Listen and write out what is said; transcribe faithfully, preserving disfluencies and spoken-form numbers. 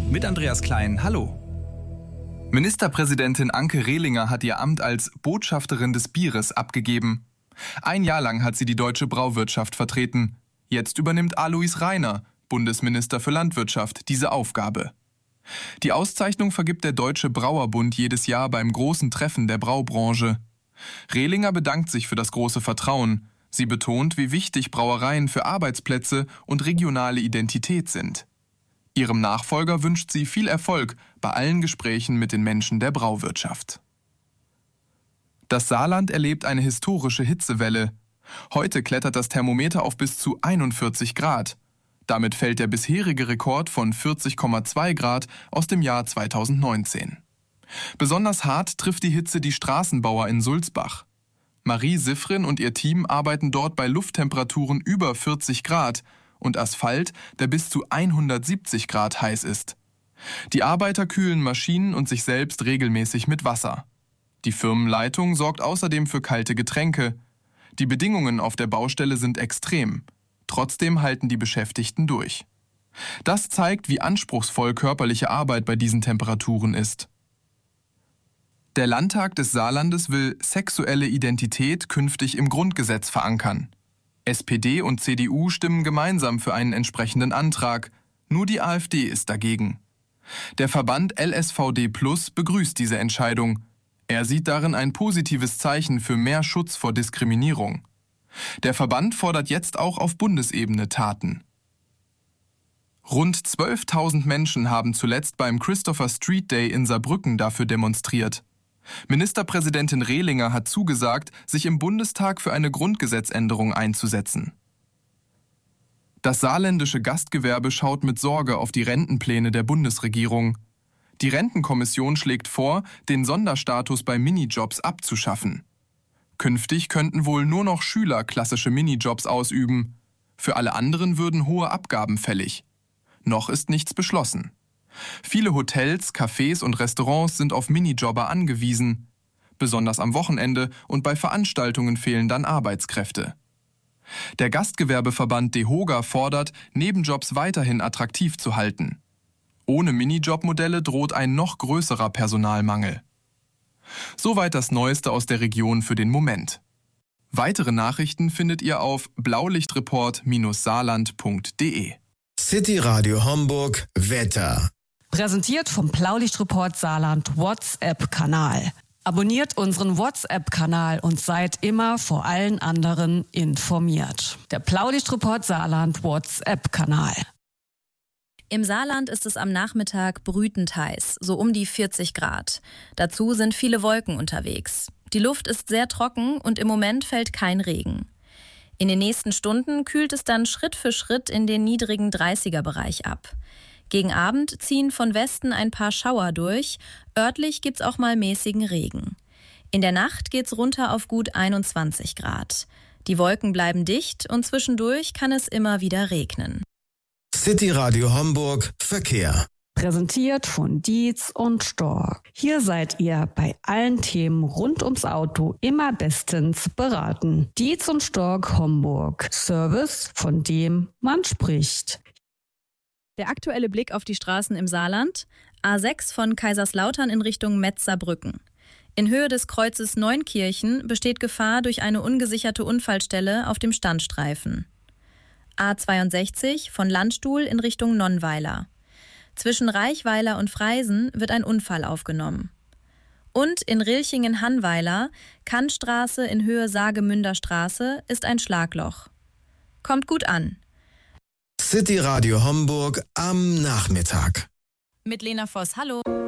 Mit Andreas Klein, hallo. Ministerpräsidentin Anke Rehlinger hat ihr Amt als Botschafterin des Bieres abgegeben. Ein Jahr lang hat sie die deutsche Brauwirtschaft vertreten. Jetzt übernimmt Alois Rainer, Bundesminister für Landwirtschaft, diese Aufgabe. Die Auszeichnung vergibt der Deutsche Brauerbund jedes Jahr beim großen Treffen der Braubranche. Rehlinger bedankt sich für das große Vertrauen. Sie betont, wie wichtig Brauereien für Arbeitsplätze und regionale Identität sind. Ihrem Nachfolger wünscht sie viel Erfolg bei allen Gesprächen mit den Menschen der Brauwirtschaft. Das Saarland erlebt eine historische Hitzewelle. Heute klettert das Thermometer auf bis zu einundvierzig Grad. Damit fällt der bisherige Rekord von vierzig Komma zwei Grad aus dem Jahr zweitausendneunzehn. Besonders hart trifft die Hitze die Straßenbauer in Sulzbach. Marie Siffrin und ihr Team arbeiten dort bei Lufttemperaturen über vierzig Grad und Asphalt, der bis zu hundertsiebzig Grad heiß ist. Die Arbeiter kühlen Maschinen und sich selbst regelmäßig mit Wasser. Die Firmenleitung sorgt außerdem für kalte Getränke. Die Bedingungen auf der Baustelle sind extrem. Trotzdem halten die Beschäftigten durch. Das zeigt, wie anspruchsvoll körperliche Arbeit bei diesen Temperaturen ist. Der Landtag des Saarlandes will sexuelle Identität künftig im Grundgesetz verankern. S P D und C D U stimmen gemeinsam für einen entsprechenden Antrag. Nur die AfD ist dagegen. Der Verband L S V D Plus begrüßt diese Entscheidung. Er sieht darin ein positives Zeichen für mehr Schutz vor Diskriminierung. Der Verband fordert jetzt auch auf Bundesebene Taten. Rund zwölftausend Menschen haben zuletzt beim Christopher Street Day in Saarbrücken dafür demonstriert. Ministerpräsidentin Rehlinger hat zugesagt, sich im Bundestag für eine Grundgesetzänderung einzusetzen. Das saarländische Gastgewerbe schaut mit Sorge auf die Rentenpläne der Bundesregierung. Die Rentenkommission schlägt vor, den Sonderstatus bei Minijobs abzuschaffen. Künftig könnten wohl nur noch Schüler klassische Minijobs ausüben. Für alle anderen würden hohe Abgaben fällig. Noch ist nichts beschlossen. Viele Hotels, Cafés und Restaurants sind auf Minijobber angewiesen. Besonders am Wochenende und bei Veranstaltungen fehlen dann Arbeitskräfte. Der Gastgewerbeverband DEHOGA fordert, Nebenjobs weiterhin attraktiv zu halten. Ohne Minijobmodelle droht ein noch größerer Personalmangel. Soweit das Neueste aus der Region für den Moment. Weitere Nachrichten findet ihr auf blaulichtreport Bindestrich saarland Punkt de. City Radio Homburg Wetter. Präsentiert vom Blaulichtreport Saarland WhatsApp-Kanal. Abonniert unseren WhatsApp-Kanal und seid immer vor allen anderen informiert. Der Blaulichtreport Saarland WhatsApp-Kanal. Im Saarland ist es am Nachmittag brütend heiß, so um die vierzig Grad. Dazu sind viele Wolken unterwegs. Die Luft ist sehr trocken und im Moment fällt kein Regen. In den nächsten Stunden kühlt es dann Schritt für Schritt in den niedrigen dreißiger-Bereich ab. Gegen Abend ziehen von Westen ein paar Schauer durch. Örtlich gibt's auch mal mäßigen Regen. In der Nacht geht's runter auf gut einundzwanzig Grad. Die Wolken bleiben dicht und zwischendurch kann es immer wieder regnen. City Radio Homburg Verkehr. Präsentiert von Dietz und Stork. Hier seid ihr bei allen Themen rund ums Auto immer bestens beraten. Dietz und Stork Homburg. Service, von dem man spricht. Der aktuelle Blick auf die Straßen im Saarland. A sechs von Kaiserslautern in Richtung Metz-Saarbrücken. In Höhe des Kreuzes Neunkirchen besteht Gefahr durch eine ungesicherte Unfallstelle auf dem Standstreifen. A zweiundsechzig von Landstuhl in Richtung Nonnweiler. Zwischen Reichweiler und Freisen wird ein Unfall aufgenommen. Und in Rilchingen-Hannweiler, Kannstraße in Höhe Saargemünder Straße, ist ein Schlagloch. Kommt gut an. City Radio Homburg am Nachmittag. Mit Lena Voss, hallo.